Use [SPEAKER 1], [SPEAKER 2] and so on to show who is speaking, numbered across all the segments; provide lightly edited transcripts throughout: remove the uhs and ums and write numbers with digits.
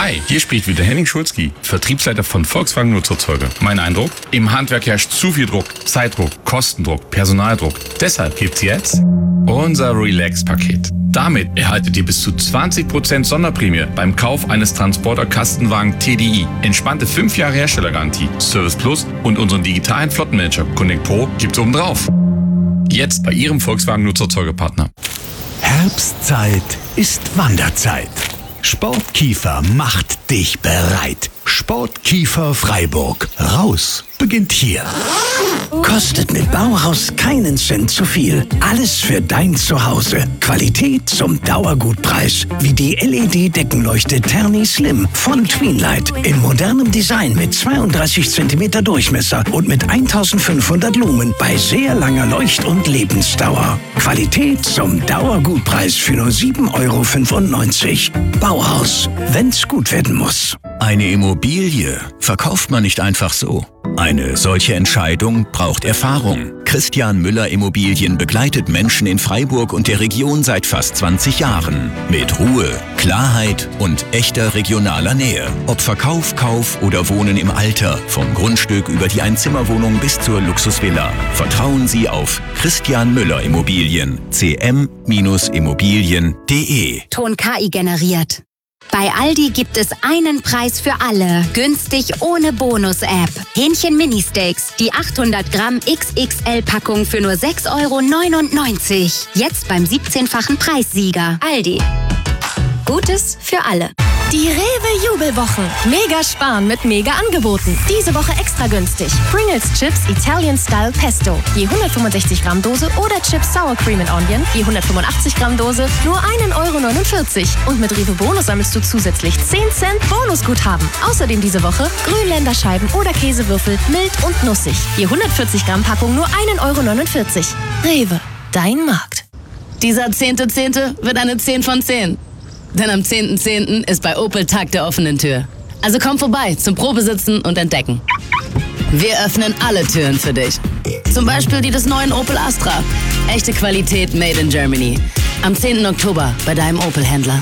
[SPEAKER 1] Hi, hier spricht wieder Henning Schulzki, Vertriebsleiter von Volkswagen Nutzerzeuge. Mein Eindruck? Im Handwerk herrscht zu viel Druck, Zeitdruck, Kostendruck, Personaldruck. Deshalb gibt's jetzt unser Relax-Paket. Damit erhaltet ihr bis zu 20% Sonderprämie beim Kauf eines Transporter-Kastenwagen TDI. Entspannte 5 Jahre Herstellergarantie, Service Plus und unseren digitalen Flottenmanager Connect Pro gibt's obendrauf. Jetzt bei Ihrem Volkswagen Nutzerzeugepartner.
[SPEAKER 2] Herbstzeit ist Wanderzeit. Sportkiefer macht dich bereit. Sportkiefer Freiburg. Raus beginnt hier. Kostet mit Bauhaus keinen Cent zu viel. Alles für dein Zuhause. Qualität zum Dauergutpreis. Wie die LED-Deckenleuchte Terni Slim von Tweenlight. In modernem Design mit 32 cm Durchmesser und mit 1500 Lumen bei sehr langer Leucht- und Lebensdauer. Qualität zum Dauergutpreis für nur 7,95 €. Bauhaus, wenn's gut werden muss.
[SPEAKER 3] Eine Immobilie verkauft man nicht einfach so. Eine solche Entscheidung braucht Erfahrung. Christian Müller Immobilien begleitet Menschen in Freiburg und der Region seit fast 20 Jahren. Mit Ruhe, Klarheit und echter regionaler Nähe. Ob Verkauf, Kauf oder Wohnen im Alter. Vom Grundstück über die Einzimmerwohnung bis zur Luxusvilla. Vertrauen Sie auf Christian Müller Immobilien. cm-immobilien.de.
[SPEAKER 4] Ton KI generiert. Bei Aldi gibt es einen Preis für alle. Günstig ohne Bonus-App. Hähnchen Mini-Steaks. Die 800 Gramm XXL-Packung für nur 6,99 €. Jetzt beim 17-fachen Preissieger. Aldi. Gutes für alle.
[SPEAKER 5] Die Rewe-Jubelwochen. Mega sparen mit Mega-Angeboten. Diese Woche extra günstig. Pringles Chips Italian Style Pesto. Je 165 Gramm Dose oder Chips Sour Cream and Onion. Je 185 Gramm Dose. Nur 1,49 €. Und mit Rewe Bonus sammelst du zusätzlich 10 Cent Bonusguthaben. Außerdem diese Woche Grünländerscheiben oder Käsewürfel mild und nussig. Je 140 Gramm Packung nur 1,49 €. Rewe. Dein Markt.
[SPEAKER 6] Dieser 10.10. wird eine 10 von 10. Denn am 10.10. ist bei Opel Tag der offenen Tür. Also komm vorbei zum Probesitzen und Entdecken. Wir öffnen alle Türen für dich. Zum Beispiel die des neuen Opel Astra. Echte Qualität made in Germany. Am 10. Oktober bei deinem Opel-Händler.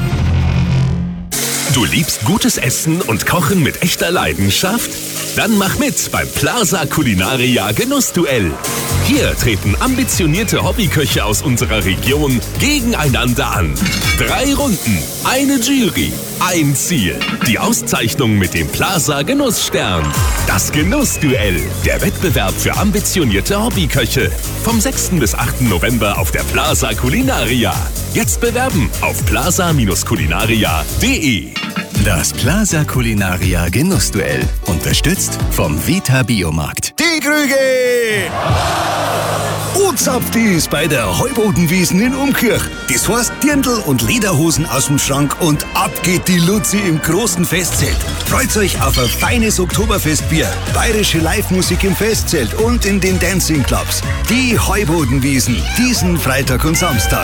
[SPEAKER 7] Du liebst gutes Essen und Kochen mit echter Leidenschaft? Dann mach mit beim Plaza Culinaria Genussduell. Hier treten ambitionierte Hobbyköche aus unserer Region gegeneinander an. 3 Runden, eine Jury, ein Ziel. Die Auszeichnung mit dem Plaza Genussstern. Das Genussduell, der Wettbewerb für ambitionierte Hobbyköche. Vom 6. bis 8. November auf der Plaza Culinaria. Jetzt bewerben auf plaza-culinaria.de.
[SPEAKER 2] Das Plaza Culinaria Genussduell. Unterstützt vom Vita Biomarkt.
[SPEAKER 8] Die Krüge! O-Zapft ist bei der Heubodenwiesen in Umkirch. Das heißt Dirndl und Lederhosen aus dem Schrank und ab geht die Luzi im großen Festzelt. Freut euch auf ein feines Oktoberfestbier, bayerische Live-Musik im Festzelt und in den Dancing Clubs. Die Heubodenwiesen, diesen Freitag und Samstag.